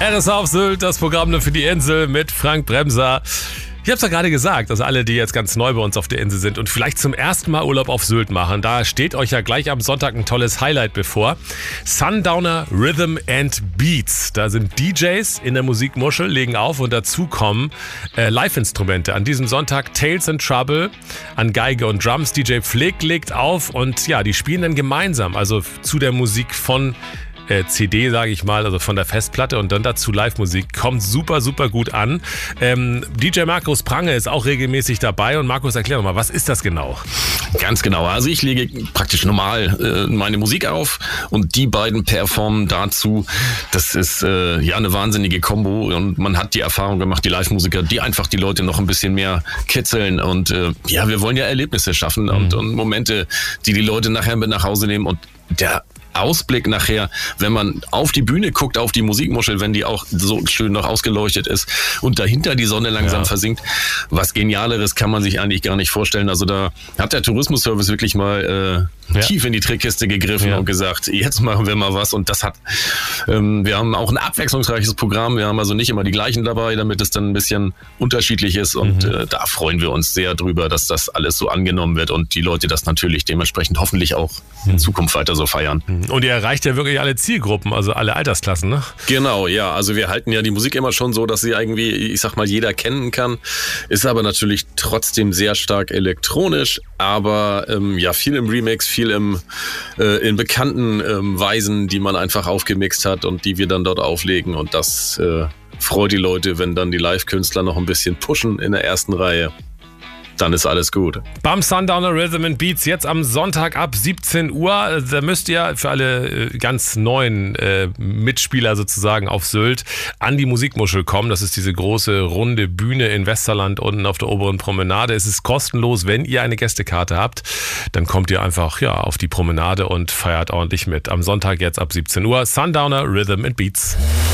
RSA auf Sylt, das Programm nur für die Insel mit Frank Bremser. Ich habe es ja gerade gesagt, dass alle, die jetzt ganz neu bei uns auf der Insel sind und vielleicht zum ersten Mal Urlaub auf Sylt machen, da steht euch ja gleich am Sonntag ein tolles Highlight bevor. Sundowner Rhythm and Beats. Da sind DJs in der Musikmuschel, legen auf und dazu kommen Live-Instrumente. An diesem Sonntag Tales in Trouble an Geige und Drums. DJ Flick legt auf und ja, die spielen dann gemeinsam, also zu der Musik von CD, sage ich mal, also von der Festplatte und dann dazu Live-Musik. Kommt super, super gut an. DJ Markus Prange ist auch regelmäßig dabei und Markus, erklär doch mal, was ist das genau? Ganz genau. Also ich lege praktisch normal meine Musik auf und die beiden performen dazu. Das ist ja eine wahnsinnige Kombo und man hat die Erfahrung gemacht, die Live-Musiker, die einfach die Leute noch ein bisschen mehr kitzeln und ja, wir wollen ja Erlebnisse schaffen und Momente, die Leute nachher mit nach Hause nehmen und der Ausblick nachher, wenn man auf die Bühne guckt, auf die Musikmuschel, wenn die auch so schön noch ausgeleuchtet ist und dahinter die Sonne langsam versinkt. Was Genialeres kann man sich eigentlich gar nicht vorstellen. Also da hat der Tourismusservice wirklich mal tief in die Trickkiste gegriffen und gesagt, jetzt machen wir mal was. Und das hat, wir haben auch ein abwechslungsreiches Programm. Wir haben also nicht immer die gleichen dabei, damit es dann ein bisschen unterschiedlich ist. Und da freuen wir uns sehr drüber, dass das alles so angenommen wird und die Leute das natürlich dementsprechend hoffentlich auch in Zukunft weiter so feiern. Und ihr erreicht ja wirklich alle Zielgruppen, also alle Altersklassen, ne? Genau, ja. Also wir halten ja die Musik immer schon so, dass sie irgendwie, ich sag mal, jeder kennen kann. Ist aber natürlich trotzdem sehr stark elektronisch, aber ja, viel im Remix, viel in bekannten Weisen, die man einfach aufgemixt hat und die wir dann dort auflegen. Und das freut die Leute, wenn dann die Live-Künstler noch ein bisschen pushen in der ersten Reihe. Dann ist alles gut. Beim Sundowner Rhythm and Beats jetzt am Sonntag ab 17 Uhr. Da müsst ihr für alle ganz neuen Mitspieler sozusagen auf Sylt an die Musikmuschel kommen. Das ist diese große runde Bühne in Westerland unten auf der oberen Promenade. Es ist kostenlos, wenn ihr eine Gästekarte habt. Dann kommt ihr einfach auf die Promenade und feiert ordentlich mit. Am Sonntag jetzt ab 17 Uhr. Sundowner Rhythm and Beats.